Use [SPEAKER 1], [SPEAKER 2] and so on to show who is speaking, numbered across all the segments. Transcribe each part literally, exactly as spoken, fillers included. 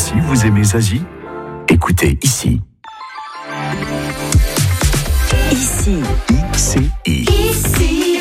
[SPEAKER 1] aussi, vous aimez Zazie ? Écoutez ici.
[SPEAKER 2] Ici.
[SPEAKER 1] I C I.
[SPEAKER 2] Ici.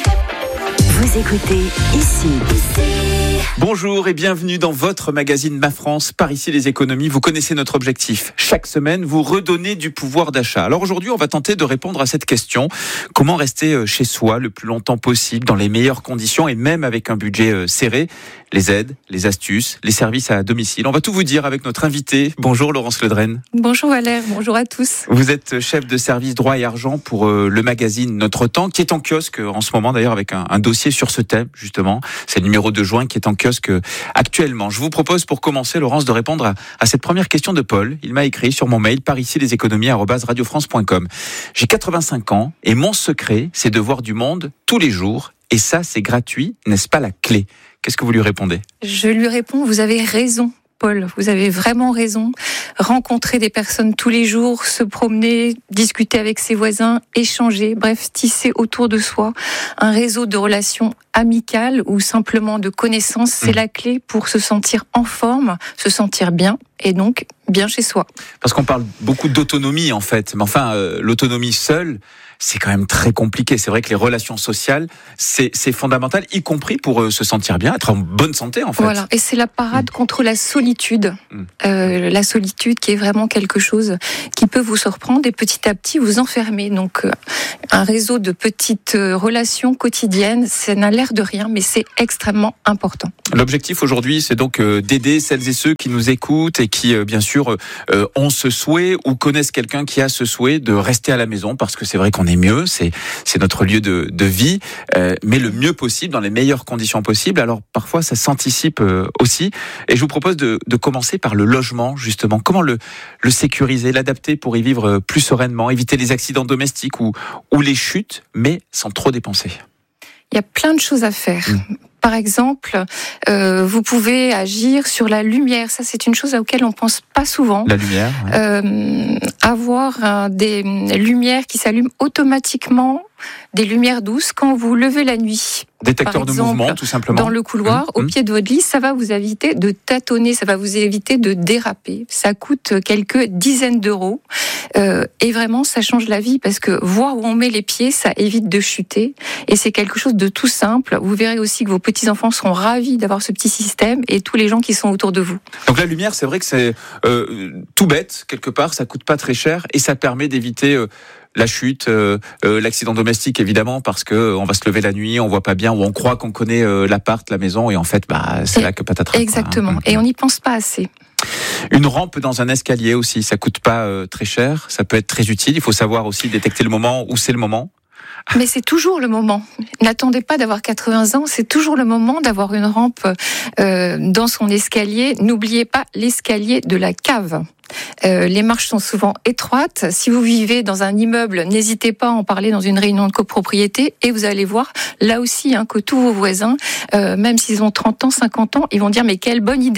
[SPEAKER 2] Vous écoutez Ici. Ici.
[SPEAKER 3] Bonjour et bienvenue dans votre magazine Ma France, par ici les économies. Vous connaissez notre objectif. Chaque semaine, vous redonnez du pouvoir d'achat. Alors aujourd'hui, on va tenter de répondre à cette question. Comment rester chez soi le plus longtemps possible, dans les meilleures conditions et même avec un budget serré ? Les aides, les astuces, les services à domicile. On va tout vous dire avec notre invité. Bonjour Laurence Ledren.
[SPEAKER 4] Bonjour Valère, bonjour à tous.
[SPEAKER 3] Vous êtes chef de service droit et argent pour le magazine Notre Temps, qui est en kiosque en ce moment d'ailleurs avec un, un dossier sur ce thème justement. C'est le numéro de juin qui est en kiosque actuellement. Je vous propose pour commencer, Laurence, de répondre à, à cette première question de Paul. Il m'a écrit sur mon mail par ici les économies arobase radio france point com. J'ai quatre-vingt-cinq ans et mon secret, c'est de voir du monde tous les jours. Et ça, c'est gratuit, n'est-ce pas la clé ? Qu'est-ce que vous lui répondez ?
[SPEAKER 4] Je lui réponds, vous avez raison. Paul, vous avez vraiment raison. Rencontrer des personnes tous les jours, se promener, discuter avec ses voisins, échanger, bref, tisser autour de soi un réseau de relations amicales ou simplement de connaissances, c'est mmh. la clé pour se sentir en forme, se sentir bien et donc bien chez soi.
[SPEAKER 3] Parce qu'on parle beaucoup d'autonomie en fait, mais enfin, euh, l'autonomie seule, c'est quand même très compliqué. C'est vrai que les relations sociales, c'est, c'est fondamental, y compris pour euh, se sentir bien, être en bonne santé en fait.
[SPEAKER 4] Voilà, et c'est la parade mmh. contre la solitude. Mmh. Euh, la solitude qui est vraiment quelque chose qui peut vous surprendre et petit à petit vous enfermer. Donc euh, un réseau de petites euh, relations quotidiennes, ça n'a l'air de rien, mais c'est extrêmement important.
[SPEAKER 3] L'objectif aujourd'hui, c'est donc euh, d'aider celles et ceux qui nous écoutent et qui, euh, bien sûr, euh, ont ce souhait ou connaissent quelqu'un qui a ce souhait de rester à la maison, parce que c'est vrai qu'on est mieux, c'est c'est notre lieu de, de vie, euh, mais le mieux possible, dans les meilleures conditions possibles. Alors parfois, ça s'anticipe euh, aussi. Et je vous propose de, de commencer par le logement, justement. Comment le, le sécuriser, l'adapter pour y vivre plus sereinement, éviter les accidents domestiques ou, ou les chutes, mais sans trop dépenser.
[SPEAKER 4] Il y a plein de choses à faire. Mmh. Par exemple, euh, vous pouvez agir sur la lumière. Ça, c'est une chose à laquelle on pense pas souvent.
[SPEAKER 3] La lumière. Ouais.
[SPEAKER 4] Euh, avoir euh, des lumières qui s'allument automatiquement, des lumières douces quand vous levez la nuit.
[SPEAKER 3] Détecteur
[SPEAKER 4] Par exemple,
[SPEAKER 3] de mouvement, tout simplement.
[SPEAKER 4] Dans le couloir, mmh. au pied de votre lit, ça va vous éviter de tâtonner, ça va vous éviter de déraper. Ça coûte quelques dizaines d'euros. Euh, et vraiment, ça change la vie parce que voir où on met les pieds, ça évite de chuter. Et c'est quelque chose de tout simple. Vous verrez aussi que vos petits-enfants seront ravis d'avoir ce petit système et tous les gens qui sont autour de vous.
[SPEAKER 3] Donc la lumière, c'est vrai que c'est euh, tout bête, quelque part. Ça coûte pas très cher et ça permet d'éviter... Euh, la chute, euh, euh, l'accident domestique évidemment, parce que euh, on va se lever la nuit, on voit pas bien, ou on croit qu'on connaît euh, l'appart, la maison, et en fait, bah c'est et là que patatras.
[SPEAKER 4] Exactement. Quoi, hein. Et on n'y pense pas assez.
[SPEAKER 3] Une rampe dans un escalier aussi, ça coûte pas euh, très cher, ça peut être très utile. Il faut savoir aussi détecter le moment où c'est le moment.
[SPEAKER 4] Mais c'est toujours le moment. N'attendez pas d'avoir quatre-vingts ans, c'est toujours le moment d'avoir une rampe euh, dans son escalier. N'oubliez pas l'escalier de la cave. Euh, les marches sont souvent étroites. Si vous vivez dans un immeuble, n'hésitez pas à en parler dans une réunion de copropriété et vous allez voir, là aussi, hein, que tous vos voisins, euh, même s'ils ont trente ans, cinquante ans, ils vont dire « mais quelle bonne idée !»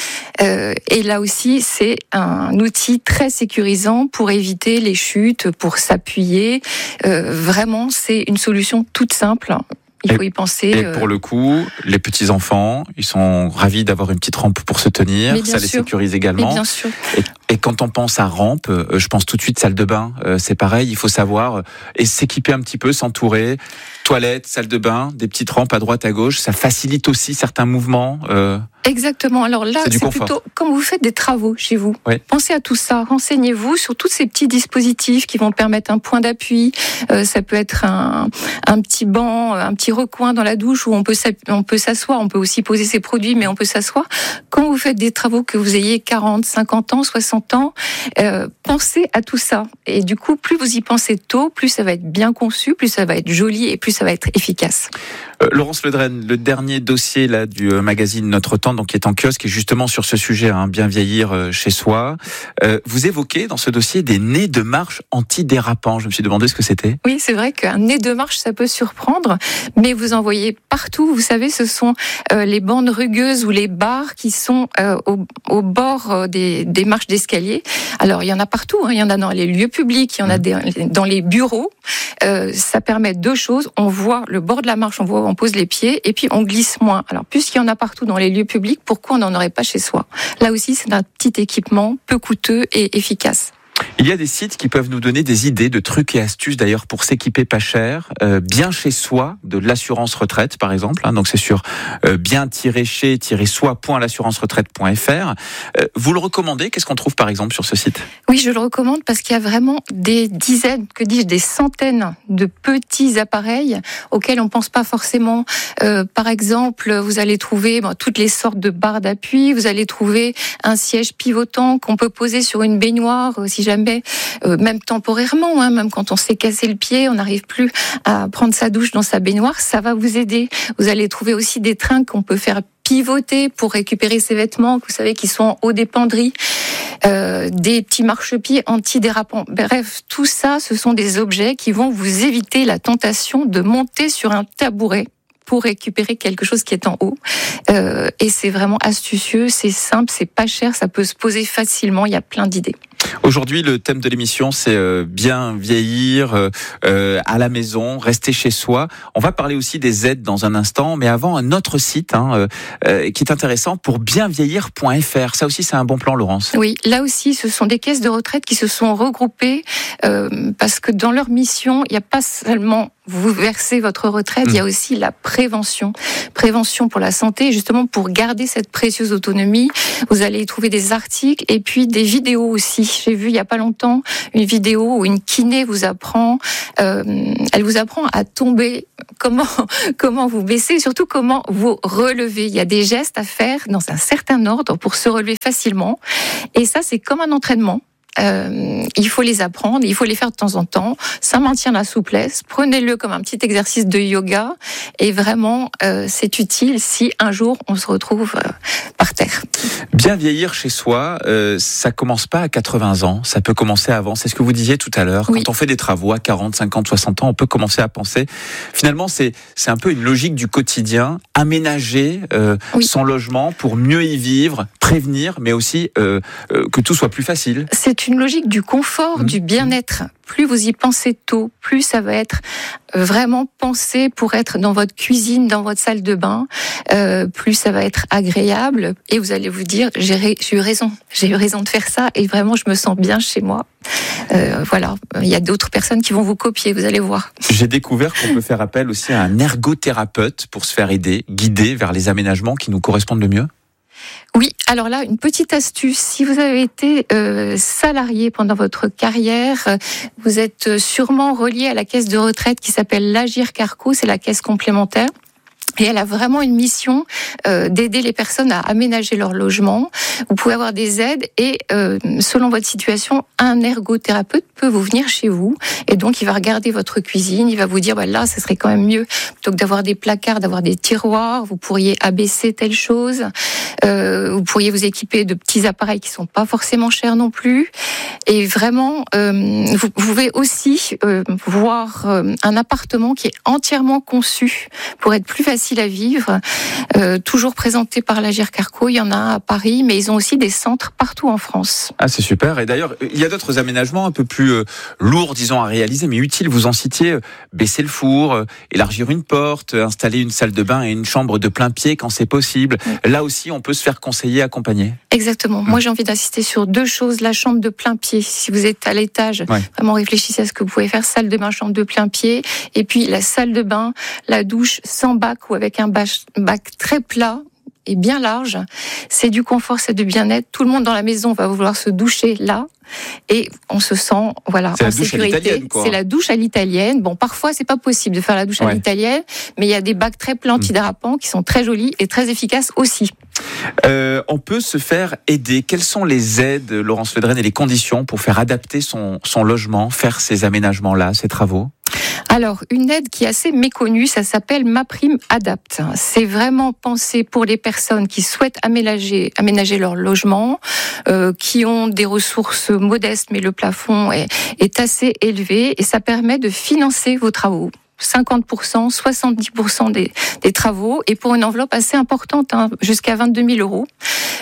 [SPEAKER 4] Euh, et là aussi, c'est un outil très sécurisant pour éviter les chutes, pour s'appuyer. Euh, vraiment, c'est une solution toute simple. Il faut y penser.
[SPEAKER 3] Et pour le coup, les petits-enfants, ils sont ravis d'avoir une petite rampe pour se tenir. Ça les sécurise également.
[SPEAKER 4] Mais bien sûr.
[SPEAKER 3] Et, et quand on pense à rampe, euh, je pense tout de suite salle de bain. Euh, c'est pareil, il faut savoir euh, et s'équiper un petit peu, s'entourer. Toilettes, salle de bain, des petites rampes à droite, à gauche. Ça facilite aussi certains mouvements. Euh...
[SPEAKER 4] Exactement. Alors là, c'est, c'est plutôt quand vous faites des travaux chez vous. Oui. Pensez à tout ça. Renseignez-vous sur tous ces petits dispositifs qui vont permettre un point d'appui. Euh, ça peut être un, un petit banc, un petit recoin dans la douche où on peut, on peut s'asseoir. On peut aussi poser ses produits, mais on peut s'asseoir. Quand vous faites des travaux, que vous ayez quarante, cinquante ans, soixante ans, euh, pensez à tout ça. Et du coup, plus vous y pensez tôt, plus ça va être bien conçu, plus ça va être joli et plus ça va être efficace.
[SPEAKER 3] Euh, Laurence Ledren, le dernier dossier là du euh, magazine Notre Temps, donc qui est en kiosque, et justement sur ce sujet, hein, bien vieillir euh, chez soi. Euh, vous évoquez dans ce dossier des nez de marche antidérapants. Je me suis demandé ce que c'était.
[SPEAKER 4] Oui, c'est vrai qu'un nez de marche, ça peut surprendre, mais vous en voyez partout. Vous savez, ce sont euh, les bandes rugueuses ou les barres qui sont euh, au, au bord des, des marches d'escalier escaliers. Alors, il y en a partout, hein. Il y en a dans les lieux publics, il y en a des, dans les bureaux. Euh, ça permet deux choses. On voit le bord de la marche, on voit où on pose les pieds, et puis on glisse moins. Alors, puisqu'il y en a partout dans les lieux publics, pourquoi on n'en aurait pas chez soi? Là aussi, c'est un petit équipement peu coûteux et efficace.
[SPEAKER 3] Il y a des sites qui peuvent nous donner des idées de trucs et astuces d'ailleurs pour s'équiper pas cher, euh, bien chez soi, de l'assurance retraite par exemple. Hein, donc c'est sur euh, bien-chez-soi point l'assurance retraite point f r. Euh, vous le recommandez? Qu'est-ce qu'on trouve par exemple sur ce site?
[SPEAKER 4] Oui, je le recommande parce qu'il y a vraiment des dizaines, que dis-je, des centaines de petits appareils auxquels on pense pas forcément. Euh, par exemple, vous allez trouver bon, toutes les sortes de barres d'appui. Vous allez trouver un siège pivotant qu'on peut poser sur une baignoire si jamais, euh, même temporairement, hein, même quand on s'est cassé le pied, on n'arrive plus à prendre sa douche dans sa baignoire, ça va vous aider. Vous allez trouver aussi des trinques qu'on peut faire pivoter pour récupérer ses vêtements, vous savez, qui sont en haut des penderies, euh, des petits marchepieds antidérapants. Bref, tout ça, ce sont des objets qui vont vous éviter la tentation de monter sur un tabouret pour récupérer quelque chose qui est en haut. Euh, et c'est vraiment astucieux, c'est simple, c'est pas cher, ça peut se poser facilement, il y a plein d'idées.
[SPEAKER 3] Aujourd'hui, le thème de l'émission, c'est euh, bien vieillir euh, à la maison, rester chez soi. On va parler aussi des aides dans un instant, mais avant, un autre site hein, euh, qui est intéressant pour bien vieillir point f r. Ça aussi, c'est un bon plan, Laurence.
[SPEAKER 4] Oui, là aussi, ce sont des caisses de retraite qui se sont regroupées euh, parce que dans leur mission, il n'y a pas seulement vous versez votre retraite, mmh. il y a aussi la prévention. Prévention pour la santé, justement pour garder cette précieuse autonomie. Vous allez y trouver des articles et puis des vidéos aussi. J'ai vu il y a pas longtemps une vidéo où une kiné vous apprend, euh, elle vous apprend à tomber, comment comment vous baisser, surtout comment vous relever. Il y a des gestes à faire dans un certain ordre pour se relever facilement. Et ça, c'est comme un entraînement. Euh, il faut les apprendre, il faut les faire de temps en temps. Ça maintient la souplesse. Prenez-le comme un petit exercice de yoga. Et vraiment, euh, c'est utile si un jour on se retrouve euh, par terre.
[SPEAKER 3] Bien vieillir chez soi, euh, ça commence pas à quatre-vingts ans. Ça peut commencer avant. C'est ce que vous disiez tout à l'heure.
[SPEAKER 4] Oui.
[SPEAKER 3] Quand on fait des travaux à quarante, cinquante, soixante ans, on peut commencer à penser. Finalement, c'est c'est un peu une logique du quotidien. Aménager euh, oui. son logement pour mieux y vivre, prévenir, mais aussi euh, euh, que tout soit plus facile.
[SPEAKER 4] C'est une logique du confort, mmh. du bien-être. Plus vous y pensez tôt, plus ça va être vraiment pensé pour être dans votre cuisine, dans votre salle de bain, euh, plus ça va être agréable et vous allez vous dire j'ai, j'ai eu raison, j'ai eu raison de faire ça et vraiment je me sens bien chez moi. Euh, voilà, il y a d'autres personnes qui vont vous copier, vous allez voir.
[SPEAKER 3] J'ai découvert qu'on peut faire appel aussi à un ergothérapeute pour se faire aider, guider vers les aménagements qui nous correspondent le mieux.
[SPEAKER 4] Oui, alors là, une petite astuce. Si vous avez été euh, salarié pendant votre carrière, vous êtes sûrement relié à la caisse de retraite qui s'appelle l'Agir Carco, c'est la caisse complémentaire. Et elle a vraiment une mission euh, d'aider les personnes à aménager leur logement. Vous pouvez avoir des aides et euh, selon votre situation, un ergothérapeute peut vous venir chez vous et donc il va regarder votre cuisine, il va vous dire bah, là, ça serait quand même mieux plutôt que d'avoir des placards, d'avoir des tiroirs. Vous pourriez abaisser telle chose. Euh, vous pourriez vous équiper de petits appareils qui sont pas forcément chers non plus. Et vraiment, euh, vous pouvez aussi euh, voir euh, un appartement qui est entièrement conçu pour être plus facile à vivre, euh, toujours présenté par l'Agir Carco. Il y en a à Paris, mais ils ont aussi des centres partout en France.
[SPEAKER 3] Ah, c'est super. Et d'ailleurs, il y a d'autres aménagements un peu plus euh, lourds, disons, à réaliser, mais utiles. Vous en citiez, euh, baisser le four, euh, élargir une porte, euh, installer une salle de bain et une chambre de plein pied quand c'est possible. Oui. Là aussi, on peut se faire conseiller, accompagner.
[SPEAKER 4] Exactement. Mmh. Moi, j'ai envie d'insister sur deux choses. La chambre de plein pied. Si vous êtes à l'étage, ouais. vraiment réfléchissez à ce que vous pouvez faire. Salle de bain, chambre de plein pied. Et puis, la salle de bain, la douche sans bac ou avec un bac très plat et bien large. C'est du confort, c'est du bien-être. Tout le monde dans la maison va vouloir se doucher là. Et on se sent, voilà,
[SPEAKER 3] c'est
[SPEAKER 4] en
[SPEAKER 3] la douche
[SPEAKER 4] sécurité.
[SPEAKER 3] À l'italienne, quoi.
[SPEAKER 4] C'est la douche à l'italienne. Bon, parfois, c'est pas possible de faire la douche ouais. à l'italienne, mais il y a des bacs très plats antidérapants mmh. qui sont très jolis et très efficaces aussi.
[SPEAKER 3] Euh, on peut se faire aider. Quelles sont les aides, Laurence Ledren, et les conditions pour faire adapter son, son logement, faire ces aménagements-là, ces travaux?
[SPEAKER 4] Alors, une aide qui est assez méconnue, ça s'appelle MaPrimeAdapt. C'est vraiment pensé pour les personnes qui souhaitent aménager, aménager leur logement, euh, qui ont des ressources modestes, mais le plafond est, est assez élevé et ça permet de financer vos travaux. cinquante pour cent, soixante-dix pour cent des, des travaux et pour une enveloppe assez importante, hein, jusqu'à vingt-deux mille euros.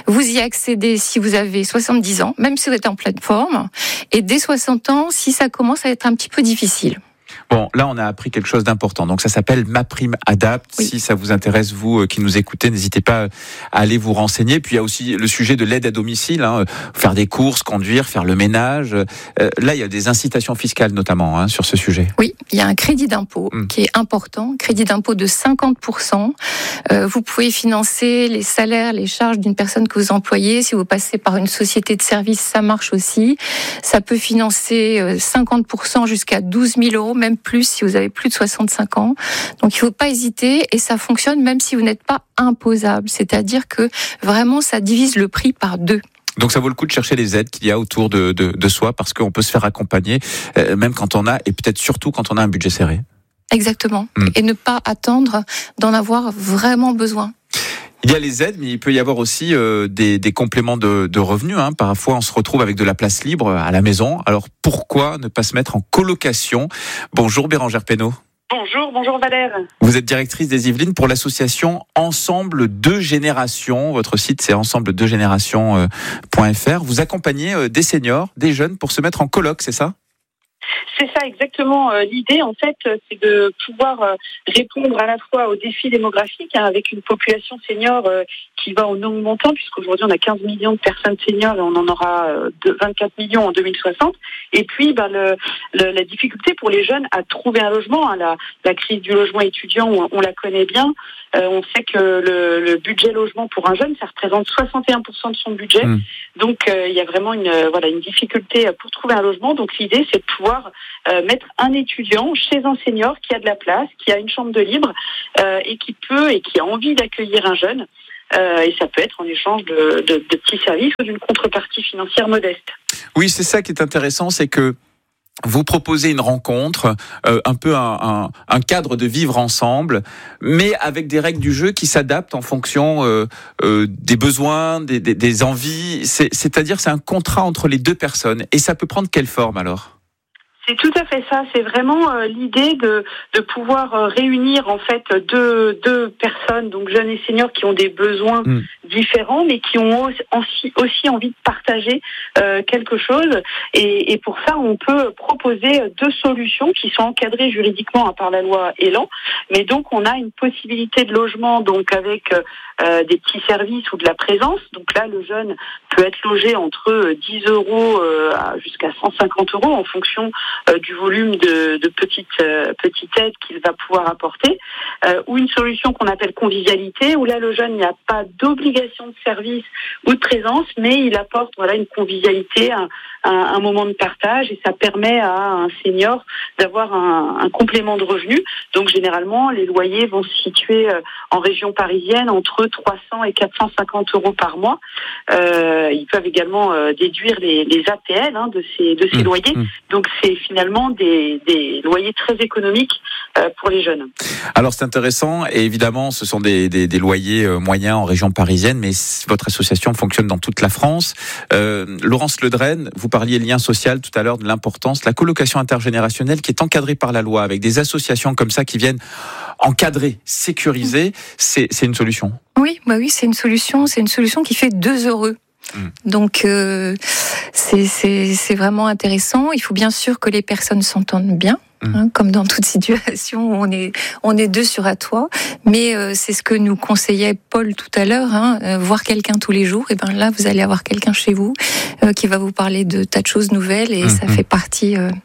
[SPEAKER 4] Vous y accédez si vous avez soixante-dix ans, même si vous êtes en pleine forme, et dès soixante ans, si ça commence à être un petit peu difficile.
[SPEAKER 3] Bon, là, on a appris quelque chose d'important. Donc, ça s'appelle MaPrimeAdapt. Oui. Si ça vous intéresse, vous qui nous écoutez, n'hésitez pas à aller vous renseigner. Puis, il y a aussi le sujet de l'aide à domicile, hein, faire des courses, conduire, faire le ménage. Euh, là, il y a des incitations fiscales, notamment, hein, sur ce sujet.
[SPEAKER 4] Oui, il y a un crédit d'impôt mmh. qui est important. Crédit d'impôt de cinquante pour cent. Euh, vous pouvez financer les salaires, les charges d'une personne que vous employez. Si vous passez par une société de service, ça marche aussi. Ça peut financer cinquante pour cent jusqu'à douze mille euros, même plus si vous avez plus de soixante-cinq ans. Donc il ne faut pas hésiter et ça fonctionne même si vous n'êtes pas imposable. C'est-à-dire que vraiment ça divise le prix par deux.
[SPEAKER 3] Donc ça vaut le coup de chercher les aides qu'il y a autour de, de, de soi parce qu'on peut se faire accompagner euh, même quand on a, et peut-être surtout quand on a un budget serré.
[SPEAKER 4] Exactement. Mmh. Et ne pas attendre d'en avoir vraiment besoin.
[SPEAKER 3] Il y a les aides, mais il peut y avoir aussi euh, des, des compléments de, de revenus. Hein. Parfois, on se retrouve avec de la place libre à la maison. Alors, pourquoi ne pas se mettre en colocation ? Bonjour Bérangère Pénaud.
[SPEAKER 5] Bonjour, bonjour Valère.
[SPEAKER 3] Vous êtes directrice des Yvelines pour l'association Ensemble deux Générations. Votre site, c'est ensemble deux générations point f r. Vous accompagnez des seniors, des jeunes pour se mettre en coloc, c'est ça ?
[SPEAKER 5] C'est ça exactement. Euh, l'idée, en fait, c'est de pouvoir euh, répondre à la fois aux défis démographiques, hein, avec une population senior euh, qui va en augmentant, puisqu'aujourd'hui on a quinze millions de personnes seniors et on en aura euh, vingt-quatre millions en deux mille soixante. Et puis, bah, le, le, la difficulté pour les jeunes à trouver un logement, hein, la, la crise du logement étudiant, on, on la connaît bien. Euh, on sait que le, le budget logement pour un jeune, ça représente soixante et un pour cent de son budget. Mmh. Donc, euh, il y a vraiment une, voilà, une difficulté pour trouver un logement. Donc, l'idée, c'est de pouvoir euh, mettre un étudiant chez un senior qui a de la place, qui a une chambre de libre euh, et qui peut et qui a envie d'accueillir un jeune. Euh, et ça peut être en échange de, de, de petits services ou d'une contrepartie financière modeste.
[SPEAKER 3] Oui, c'est ça qui est intéressant, c'est que vous proposez une rencontre, euh, un peu un, un, un cadre de vivre ensemble, mais avec des règles du jeu qui s'adaptent en fonction euh, euh, des besoins, des, des, des envies. C'est, c'est-à-dire, c'est un contrat entre les deux personnes. Et ça peut prendre quelle forme alors ?
[SPEAKER 5] C'est tout à fait ça. C'est vraiment euh, l'idée de de pouvoir euh, réunir en fait deux deux personnes, donc jeunes et seniors, qui ont des besoins mmh. différents, mais qui ont aussi aussi envie de partager euh, quelque chose. Et, et pour ça, on peut proposer deux solutions qui sont encadrées juridiquement par la loi Elan. Mais donc, on a une possibilité de logement, donc avec euh, des petits services ou de la présence. Donc là, le jeune peut être logé entre dix euros euh, jusqu'à cent cinquante euros en fonction Euh, du volume de, de petites euh, petites aides qu'il va pouvoir apporter, euh, ou une solution qu'on appelle convivialité, où là le jeune n'a pas d'obligation de service ou de présence, mais il apporte voilà une convivialité, un, un, un moment de partage, et ça permet à un senior d'avoir un, un complément de revenu. Donc généralement les loyers vont se situer euh, en région parisienne entre trois cents et quatre cent cinquante euros par mois. Euh, ils peuvent également euh, déduire les, les A P L hein, de ces de ces mmh, loyers. Mmh. Donc c'est finalement des, des loyers très économiques euh, pour les jeunes.
[SPEAKER 3] Alors c'est intéressant, et évidemment ce sont des, des, des loyers euh, moyens en région parisienne, mais votre association fonctionne dans toute la France. Euh, Laurence Ledren, vous parliez lien social tout à l'heure, de l'importance, la colocation intergénérationnelle qui est encadrée par la loi, avec des associations comme ça qui viennent encadrer, sécuriser, c'est, c'est une solution.
[SPEAKER 4] Oui, bah oui, c'est une solution, c'est une solution qui fait deux heureux. Mmh. Donc euh, c'est, c'est, c'est vraiment intéressant. Il faut bien sûr que les personnes s'entendent bien. Hein, comme dans toute situation où on est on est deux sur un toit, mais euh, c'est ce que nous conseillait Paul tout à l'heure, hein, euh, voir quelqu'un tous les jours. Et ben là, vous allez avoir quelqu'un chez vous euh, qui va vous parler de tas de choses nouvelles, et mmh. ça fait partie euh,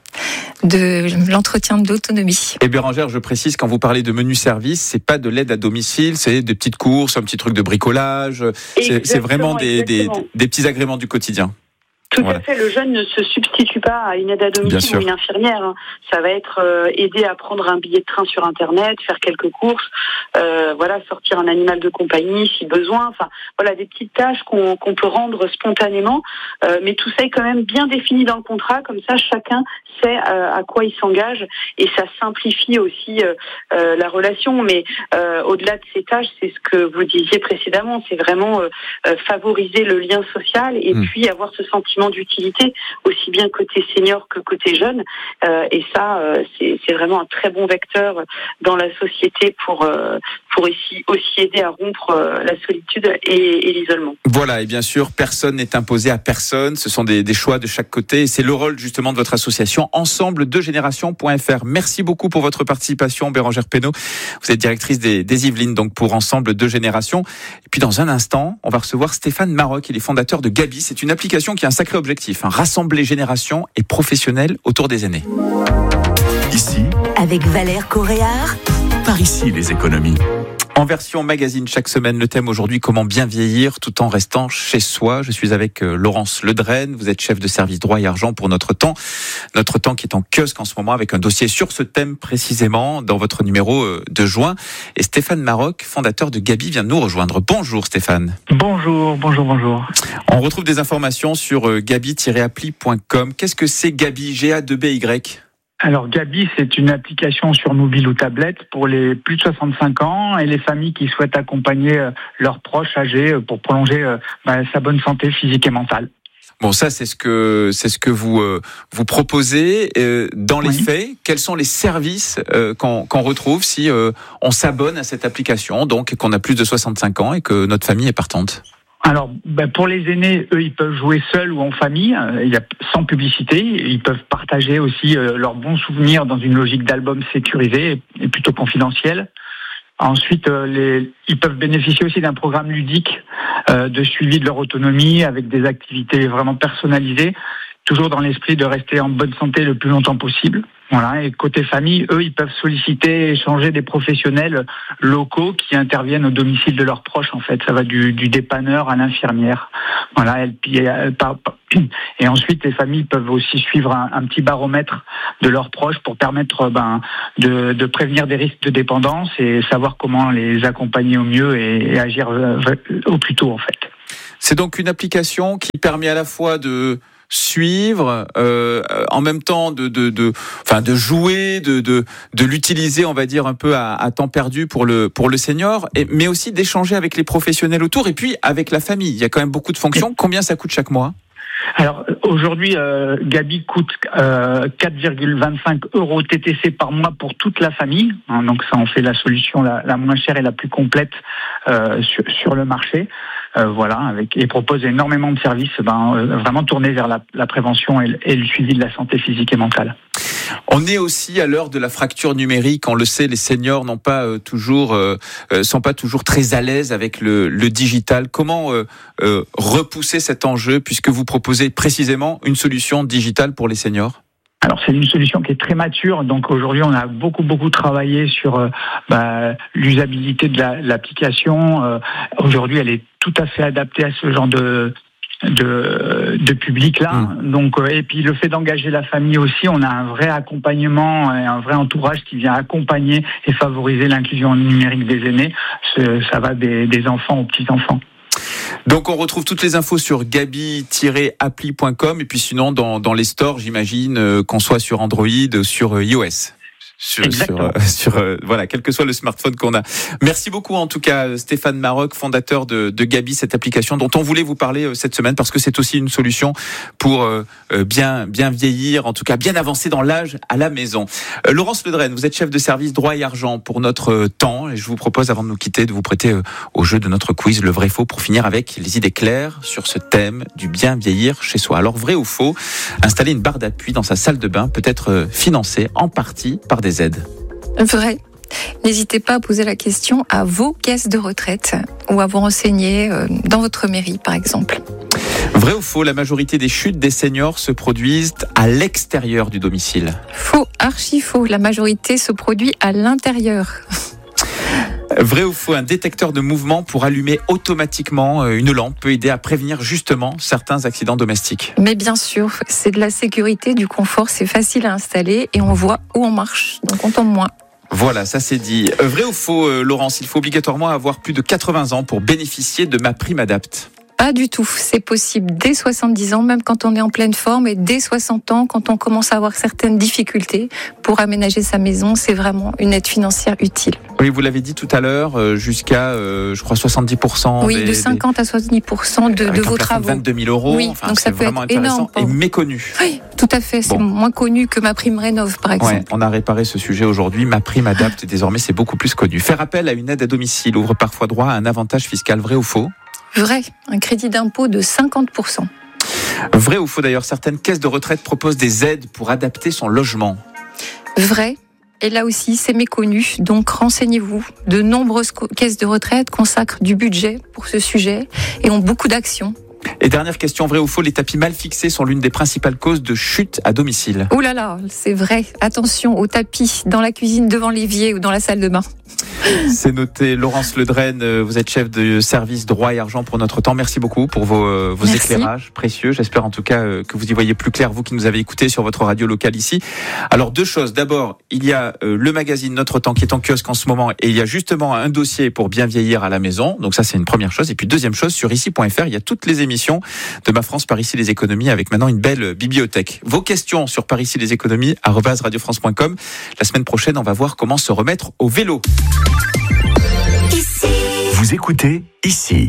[SPEAKER 4] de l'entretien de l'autonomie.
[SPEAKER 3] Et Bérangère, je précise, quand vous parlez de menu service, c'est pas de l'aide à domicile, c'est des petites courses, un petit truc de bricolage. C'est, c'est vraiment des, des, des petits agréments du quotidien.
[SPEAKER 5] Tout voilà. à fait. Le jeune ne se substitue pas à une aide à domicile ou une infirmière. Hein. Ça va être euh, aider à prendre un billet de train sur Internet, faire quelques courses, euh, voilà, sortir un animal de compagnie si besoin. Enfin, voilà, des petites tâches qu'on, qu'on peut rendre spontanément. Euh, mais tout ça est quand même bien défini dans le contrat. Comme ça, chacun sait euh, à quoi il s'engage, et ça simplifie aussi euh, euh, la relation. Mais euh, au-delà de ces tâches, c'est ce que vous disiez précédemment, c'est vraiment euh, euh, favoriser le lien social et mmh. puis avoir ce sentiment effectivement d'utilité, aussi bien côté senior que côté jeune. Euh, et ça, euh, c'est, c'est vraiment un très bon vecteur dans la société pour euh, pour ici aussi aider à rompre euh, la solitude et, et l'isolement.
[SPEAKER 3] Voilà, et bien sûr, personne n'est imposé à personne. Ce sont des, des choix de chaque côté. Et c'est le rôle justement de votre association ensemble de génération point f r. Merci beaucoup pour votre participation, Bérangère Pénaud. Vous êtes directrice des, des Yvelines, donc pour Ensemble de Génération. Et puis dans un instant, on va recevoir Stéphane Maroc, il est fondateur de Gabi. C'est une application qui a un sacré objectif, hein, rassembler générations et professionnels autour des aînés.
[SPEAKER 1] Ici,
[SPEAKER 2] avec Valère Coréard.
[SPEAKER 1] par ici les économies.
[SPEAKER 3] En version magazine chaque semaine, le thème aujourd'hui, comment bien vieillir tout en restant chez soi. Je suis avec Laurence Ledren, vous êtes chef de service droit et argent pour Notre Temps. Notre Temps qui est en kiosque en ce moment avec un dossier sur ce thème précisément dans votre numéro de juin. Et Stéphane Maroc, fondateur de Gabi, vient de nous rejoindre. Bonjour Stéphane.
[SPEAKER 6] Bonjour, bonjour, bonjour.
[SPEAKER 3] On retrouve des informations sur gabi tiret appli point com. Qu'est-ce que c'est Gabi, G A deux B Y ?
[SPEAKER 6] Alors Gabi, c'est une application sur mobile ou tablette pour les plus de soixante-cinq ans et les familles qui souhaitent accompagner leurs proches âgés pour prolonger bah, sa bonne santé physique et mentale.
[SPEAKER 3] Bon, ça c'est ce que c'est ce que vous euh, vous proposez euh, dans les
[SPEAKER 6] Oui.
[SPEAKER 3] faits. Quels sont les services euh, qu'on, qu'on retrouve si euh, on s'abonne à cette application, donc et qu'on a plus de soixante-cinq ans et que notre famille est partante?
[SPEAKER 6] Alors, ben pour les aînés, eux, ils peuvent jouer seuls ou en famille, il y a, sans publicité. Ils peuvent partager aussi euh, leurs bons souvenirs dans une logique d'album sécurisé et plutôt confidentiel. Ensuite, euh, les, ils peuvent bénéficier aussi d'un programme ludique euh, de suivi de leur autonomie avec des activités vraiment personnalisées, toujours dans l'esprit de rester en bonne santé le plus longtemps possible. Voilà. Et côté famille, eux, ils peuvent solliciter, échanger des professionnels locaux qui interviennent au domicile de leurs proches. En fait, ça va du, du dépanneur à l'infirmière. Voilà. Et, puis, et ensuite, les familles peuvent aussi suivre un, un petit baromètre de leurs proches pour permettre ben, de, de prévenir des risques de dépendance et savoir comment les accompagner au mieux et, et agir au plus tôt, en fait.
[SPEAKER 3] C'est donc une application qui permet à la fois de suivre, euh, en même temps de, de, de, enfin de jouer, de, de, de l'utiliser, on va dire un peu à, à temps perdu pour le pour le senior, et, mais aussi d'échanger avec les professionnels autour et puis avec la famille. Il y a quand même beaucoup de fonctions. Combien ça coûte chaque mois ?
[SPEAKER 6] Alors aujourd'hui, euh, Gabi coûte euh, quatre virgule vingt-cinq euros T T C par mois pour toute la famille. Hein, donc ça en fait la solution la, la moins chère et la plus complète euh, sur, sur le marché. Euh, voilà, avec et propose énormément de services, ben, euh, vraiment tournés vers la, la prévention et le, et le suivi de la santé physique et mentale.
[SPEAKER 3] On est aussi à l'heure de la fracture numérique. On le sait, les seniors n'ont pas euh, toujours, euh, sont pas toujours très à l'aise avec le, le digital. Comment euh, euh, repousser cet enjeu puisque vous proposez précisément une solution digitale pour les seniors ?
[SPEAKER 6] Alors c'est une solution qui est très mature, donc aujourd'hui on a beaucoup beaucoup travaillé sur euh, bah, l'usabilité de la, l'application. Euh, aujourd'hui elle est tout à fait adaptée à ce genre de de, de public là. Mmh. Donc euh, et puis le fait d'engager la famille aussi, on a un vrai accompagnement et un vrai entourage qui vient accompagner et favoriser l'inclusion numérique des aînés. Ce, ça va des, des enfants aux petits enfants.
[SPEAKER 3] Donc on retrouve toutes les infos sur gabi tiret appli point com et puis sinon dans, dans les stores, j'imagine, euh, qu'on soit sur Android, sur iOS. Sur, sur, euh, sur euh, voilà, quel que soit le smartphone qu'on a. Merci beaucoup en tout cas Stéphane Maroc, fondateur de, de Gabi, cette application dont on voulait vous parler euh, cette semaine parce que c'est aussi une solution pour euh, bien bien vieillir, en tout cas bien avancer dans l'âge à la maison. Euh, Laurence Ledren, vous êtes chef de service droit et argent pour Notre euh, Temps et je vous propose avant de nous quitter de vous prêter euh, au jeu de notre quiz le vrai faux pour finir avec les idées claires sur ce thème du bien vieillir chez soi. Alors vrai ou faux, installer une barre d'appui dans sa salle de bain peut être euh, financé en partie par des aides.
[SPEAKER 4] Vrai. N'hésitez pas à poser la question à vos caisses de retraite ou à vous renseigner dans votre mairie, par exemple.
[SPEAKER 3] Vrai ou faux, la majorité des chutes des seniors se produisent à l'extérieur du domicile.
[SPEAKER 4] Faux, archi faux. La majorité se produit à l'intérieur.
[SPEAKER 3] Vrai ou faux, un détecteur de mouvement pour allumer automatiquement une lampe peut aider à prévenir justement certains accidents domestiques.
[SPEAKER 4] Mais bien sûr, c'est de la sécurité, du confort, c'est facile à installer et on voit où on marche, donc on tombe moins.
[SPEAKER 3] Voilà, ça c'est dit. Vrai ou faux, Laurence, il faut obligatoirement avoir plus de quatre-vingts ans pour bénéficier de ma prime Adapt.
[SPEAKER 4] Pas du tout. C'est possible dès soixante-dix ans, même quand on est en pleine forme, et dès soixante ans, quand on commence à avoir certaines difficultés pour aménager sa maison, c'est vraiment une aide financière utile.
[SPEAKER 3] Oui, vous l'avez dit tout à l'heure, jusqu'à, euh, je crois, soixante-dix pour cent.
[SPEAKER 4] Oui,
[SPEAKER 3] des,
[SPEAKER 4] de cinquante à soixante-dix pour cent de, de vos travaux.
[SPEAKER 3] vingt-deux mille euros.
[SPEAKER 4] Oui,
[SPEAKER 3] enfin,
[SPEAKER 4] donc ça peut
[SPEAKER 3] vraiment
[SPEAKER 4] être énorme.
[SPEAKER 3] Et méconnu.
[SPEAKER 4] Oui, tout à fait. C'est bon. Moins connu que ma prime rénov', par exemple.
[SPEAKER 3] Ouais, on a réparé ce sujet aujourd'hui. Ma prime adapte. Désormais, c'est beaucoup plus connu. Faire appel à une aide à domicile ouvre parfois droit à un avantage fiscal. Vrai ou faux ?
[SPEAKER 4] Vrai. Un crédit d'impôt de cinquante pour cent.
[SPEAKER 3] Vrai ou faux d'ailleurs, certaines caisses de retraite proposent des aides pour adapter son logement.
[SPEAKER 4] Vrai. Et là aussi, c'est méconnu. Donc, renseignez-vous. De nombreuses caisses de retraite consacrent du budget pour ce sujet et ont beaucoup d'actions.
[SPEAKER 3] Et dernière question, vrai ou faux, les tapis mal fixés sont l'une des principales causes de chute à domicile.
[SPEAKER 4] Oh là là, c'est vrai. Attention aux tapis dans la cuisine, devant l'évier ou dans la salle de bain.
[SPEAKER 3] C'est noté. Laurence Ledrenne, vous êtes chef de service droit et argent pour notre temps. Merci beaucoup pour vos, vos éclairages précieux. J'espère en tout cas que vous y voyez plus clair, vous qui nous avez écoutés sur votre radio locale ici. Alors deux choses. D'abord, il y a le magazine Notre Temps qui est en kiosque en ce moment et il y a justement un dossier pour bien vieillir à la maison. Donc ça, c'est une première chose. Et puis deuxième chose, sur ici point f r, il y a toutes les émissions de Ma France par ici les économies avec maintenant une belle bibliothèque. Vos questions sur par ici les économies arobase radio france point com. La semaine prochaine, on va voir comment se remettre au vélo.
[SPEAKER 1] Vous écoutez ici.